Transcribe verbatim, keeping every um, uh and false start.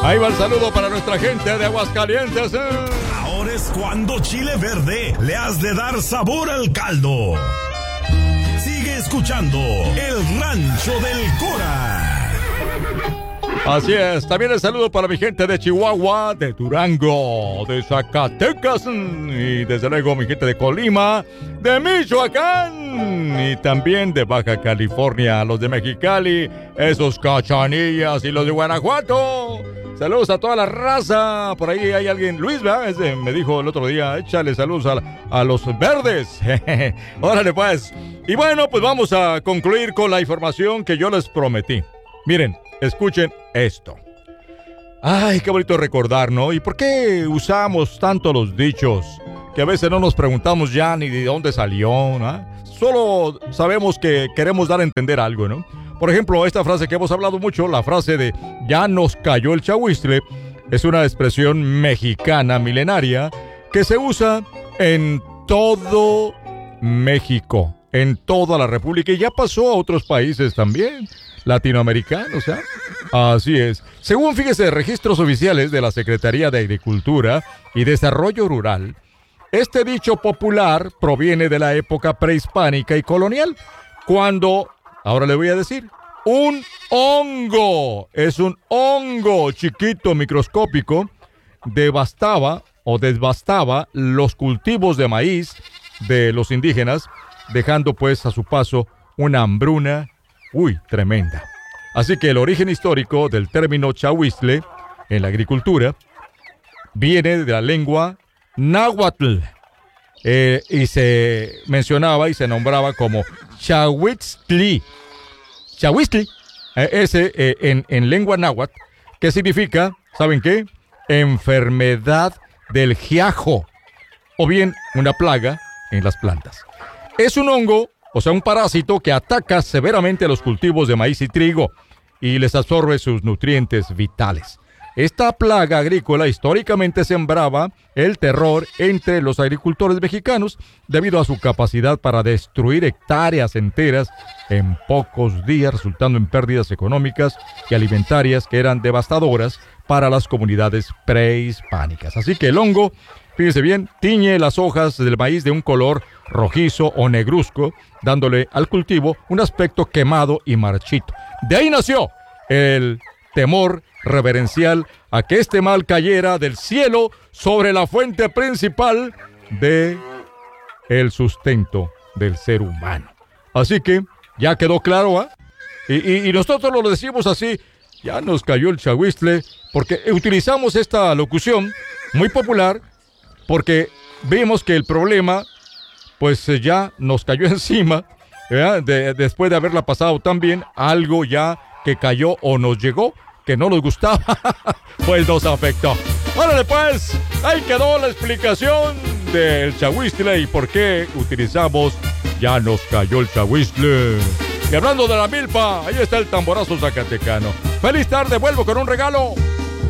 Ahí va el saludo para nuestra gente de Aguascalientes. ¿eh? Ahora es cuando Chile Verde le has de dar sabor al caldo. Sigue escuchando El Rancho del Cora. Así es, también el saludo para mi gente de Chihuahua, de Durango, de Zacatecas y desde luego mi gente de Colima, de Michoacán y también de Baja California, los de Mexicali, esos cachanillas y los de Guanajuato. Saludos a toda la raza. Por ahí hay alguien, Luis, ¿verdad? Ese me dijo el otro día, échale saludos a, a los verdes. Órale pues. Y bueno, pues vamos a concluir con la información que yo les prometí. Miren, escuchen esto. Ay, qué bonito recordar, ¿no? ¿Y por qué usamos tanto los dichos? Que a veces no nos preguntamos ya ni de dónde salió, ¿no? Solo sabemos que queremos dar a entender algo, ¿no? Por ejemplo, esta frase que hemos hablado mucho, la frase de ya nos cayó el chahuistle, es una expresión mexicana milenaria que se usa en todo México, en toda la República, y ya pasó a otros países también, latinoamericanos, ¿eh? Así es. Según, fíjese, registros oficiales de la Secretaría de Agricultura y Desarrollo Rural, este dicho popular proviene de la época prehispánica y colonial, cuando, ahora le voy a decir, un hongo, es un hongo chiquito, microscópico, devastaba o devastaba los cultivos de maíz de los indígenas, dejando pues a su paso una hambruna, uy, tremenda. Así que el origen histórico del término chahuistle en la agricultura viene de la lengua náhuatl, eh, y se mencionaba y se nombraba como chahuitztli. Chahuistli, eh, ese eh, en, en lengua náhuatl, que significa, ¿saben qué? Enfermedad del giajo, o bien una plaga en las plantas. Es un hongo, o sea, un parásito que ataca severamente a los cultivos de maíz y trigo y les absorbe sus nutrientes vitales. Esta plaga agrícola históricamente sembraba el terror entre los agricultores mexicanos debido a su capacidad para destruir hectáreas enteras en pocos días, resultando en pérdidas económicas y alimentarias que eran devastadoras para las comunidades prehispánicas. Así que el hongo, fíjense bien, tiñe las hojas del maíz de un color rojizo o negruzco, dándole al cultivo un aspecto quemado y marchito. De ahí nació el temor reverencial a que este mal cayera del cielo sobre la fuente principal de el sustento del ser humano. Así que ya quedó claro, ¿eh? Y, y, y nosotros lo decimos así, ya nos cayó el chahuistle, porque utilizamos esta locución muy popular, porque vimos que el problema, pues ya nos cayó encima, ¿verdad? De, después de haberla pasado tan bien, algo ya que cayó o nos llegó, que no nos gustaba, pues nos afectó. Órale pues, ahí quedó la explicación del chahuistle y por qué utilizamos ya nos cayó el chahuistle. Y hablando de la milpa, ahí está el tamborazo zacatecano. Feliz tarde, vuelvo con un regalo.